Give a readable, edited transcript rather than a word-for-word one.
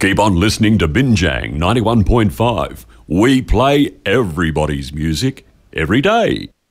Keep on listening to Binjang 91.5. We play everybody's music every day.